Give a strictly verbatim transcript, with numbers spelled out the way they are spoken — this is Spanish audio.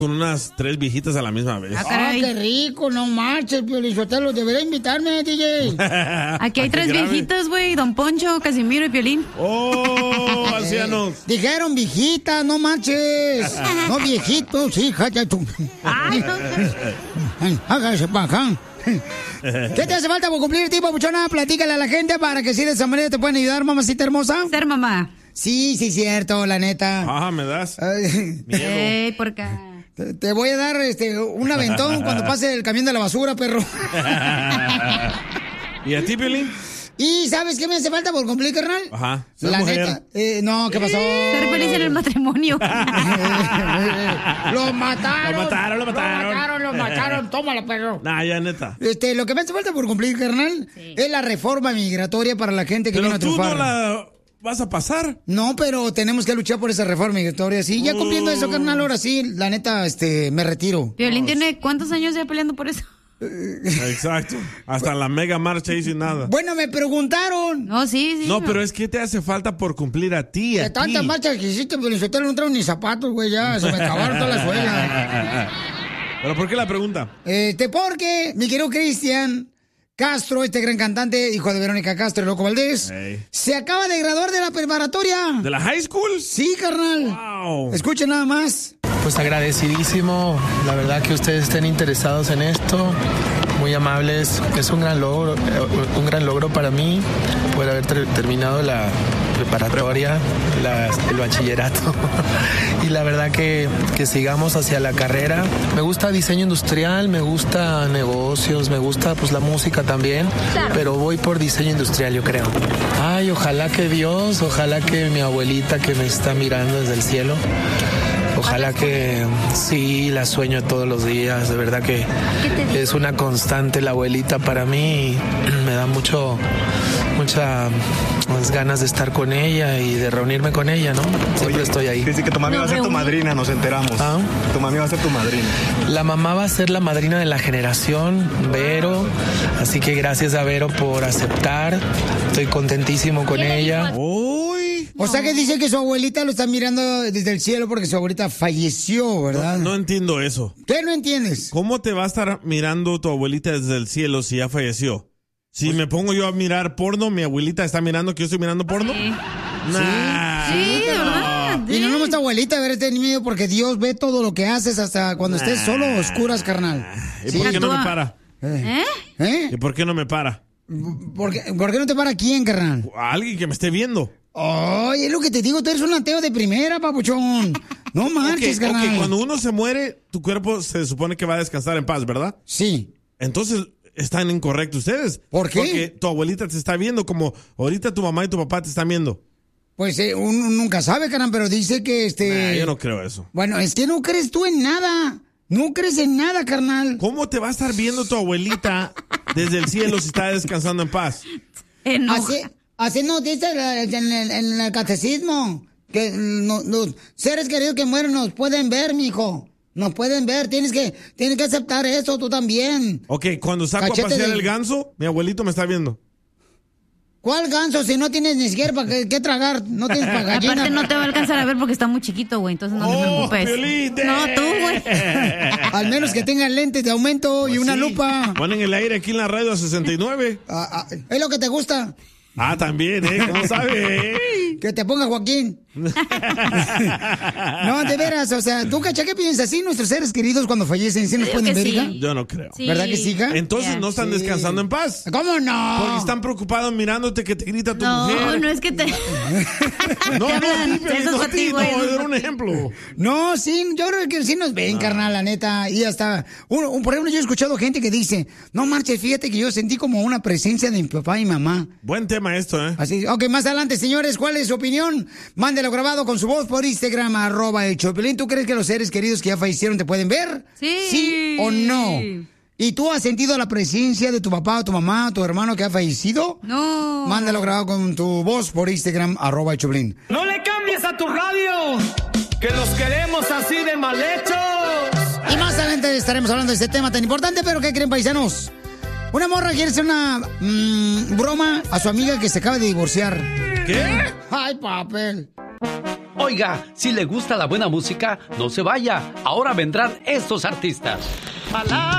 con unas tres viejitas a la misma vez. Ah, ah qué rico, no marches, Piolín Sotelo, debería invitarme, D J. Aquí hay tres grave. viejitas, güey, Don Poncho, Casimiro y Piolín. ¡Oh, ancianos! Dijeron viejitas, no marches. No viejitos, hija, ya tú. Ay, hágase pa' acá. ¿Qué te hace falta por cumplir, tipo, Puchona? Platícale a la gente para que si de esa manera te pueden ayudar, mamacita hermosa. Ser mamá. Sí, sí, cierto, la neta. Ajá, me das. Ey, por acá. Te, te voy a dar este un aventón cuando pase el camión de la basura, perro. ¿Y a ti, Piolín? ¿Y sabes qué me hace falta por cumplir, carnal? Ajá. La mujer. neta. Eh, no, ¿qué pasó? Ser feliz en el matrimonio. Lo mataron. Lo mataron, lo mataron. Lo mataron, lo mataron. Tómala, perro. Nah, ya, neta. Este, lo que me hace falta por cumplir, carnal, sí. es la reforma migratoria para la gente que Pero viene a triunfar. tú no la vas a pasar. No, pero tenemos que luchar por esa reforma migratoria. Sí, ya cumpliendo uh. eso, carnal, ahora sí, la neta, este, me retiro. Piolín tiene ¿cuántos años ya peleando por eso? Exacto. Hasta la mega marcha hizo nada. Bueno, me preguntaron. No, sí, sí. No, no. pero es que te hace falta por cumplir a ti, a De ti. tantas marchas que hiciste, pero no no trajo ni zapatos, güey, ya. Se me acabaron toda la suela. ¿Pero por qué la pregunta? Este, porque mi querido Cristian Castro, este gran cantante, hijo de Verónica Castro y Loco Valdés, hey. se acaba de graduar de la preparatoria. ¿De la high school? Sí, carnal. Wow. Escuchen nada más. Pues agradecidísimo, la verdad que ustedes estén interesados en esto, muy amables, es un gran logro, un gran logro para mí poder haber ter- terminado la preparatoria, la, el bachillerato y la verdad que, que sigamos hacia la carrera. Me gusta diseño industrial, me gusta negocios, me gusta pues la música también, claro. pero voy por diseño industrial, yo creo. Ay, ojalá que Dios, ojalá que mi abuelita que me está mirando desde el cielo, ojalá que sí, la sueño todos los días, de verdad que es una constante la abuelita para mí y me da mucho, muchas ganas de estar con ella y de reunirme con ella, ¿no? Siempre Oye, estoy ahí. Dice que tu mami no, va a ser tu madrina, nos enteramos. ¿Ah? Tu mami va a ser tu madrina. La mamá va a ser la madrina de la generación, Vero, así que gracias a Vero por aceptar, estoy contentísimo con ella. Uy. O sea que dice que su abuelita lo está mirando desde el cielo porque su abuelita falleció, ¿verdad? No, no entiendo eso. ¿Qué no entiendes? ¿Cómo te va a estar mirando tu abuelita desde el cielo si ya falleció? Si pues, me pongo yo a mirar porno, mi abuelita está mirando que yo estoy mirando porno. Sí. Nah. Sí, sí, ¿verdad? Y no nomás tu abuelita a ver este niño porque Dios ve todo lo que haces hasta cuando nah. estés solo a oscuras, carnal. ¿Y ¿Sí? por qué no me para? ¿Eh? ¿Eh? ¿Y por qué no me para? ¿Por qué, ¿Por qué no te para quién, carnal? A alguien que me esté viendo. Ay, es lo que te digo, tú eres un ateo de primera, papuchón. No marches, okay, carnal. Okay. Cuando uno se muere, tu cuerpo se supone que va a descansar en paz, ¿verdad? Sí. Entonces, están incorrectos ustedes. ¿Por qué? Porque tu abuelita te está viendo como ahorita tu mamá y tu papá te están viendo. Pues eh, uno nunca sabe, carnal, pero dice que este... Nah, yo no creo eso. Bueno, es que no crees tú en nada. No crees en nada, carnal. ¿Cómo te va a estar viendo tu abuelita desde el cielo si está descansando en paz? Así, así nos dice en el, en el catecismo, que no, los seres queridos que mueren nos pueden ver, mijo. Nos pueden ver, tienes que, tienes que aceptar eso, tú también. Ok, cuando saco Cachete a pasear de... el ganso, mi abuelito me está viendo. ¿Cuál ganso? Si no tienes ni siquiera para qué, qué tragar, no tienes para gallina. Aparte no te va a alcanzar a ver porque está muy chiquito, güey, entonces no oh, te preocupes. Piolín, no, tú, güey. Al menos que tengan lentes de aumento pues y una sí. lupa. Ponen el aire aquí en la radio a sesenta y nueve. Ah, ah, ¿es lo que te gusta? Ah, también, ¿eh? ¿Cómo sabe? Que te ponga Joaquín. No, de veras, o sea, ¿tú, cacha, qué piensas? ¿Sí nuestros seres queridos cuando fallecen, sí nos Creo pueden ver, sí. hija? Yo no creo. Sí. ¿Verdad que sí, hija? Entonces yeah. no están sí. descansando en paz. ¿Cómo no? Porque están preocupados mirándote que te grita tu no, mujer. No, no es que te... no, no, hablan, sí, eso no, ti, no, era un ejemplo. No, sí, yo creo que sí nos ven, no. carnal, la neta. Y hasta, un, un, por ejemplo, yo he escuchado gente que dice, no marches, fíjate que yo sentí como una presencia de mi papá y mamá. Buen tema esto, ¿eh? Así, ok, más adelante, señores, ¿cuál es su opinión? Mándelo grabado con su voz por Instagram, arroba el Chopelín. ¿Tú crees que los seres queridos que ya fallecieron te pueden ver? Sí. ¿Sí o no? ¿Y tú has sentido la presencia de tu papá o tu mamá o tu hermano que ha fallecido? No. Mándalo grabado con tu voz por Instagram, arroba el Chopelín. ¡No le cambies a tu radio! ¡Que los queremos así de mal hechos! Y más adelante estaremos hablando de este tema tan importante, pero ¿qué creen, paisanos? Una morra quiere hacer una mmm, broma a su amiga que se acaba de divorciar. ¿Qué? ¡Ay, papel! Oiga, si le gusta la buena música, no se vaya. Ahora vendrán estos artistas.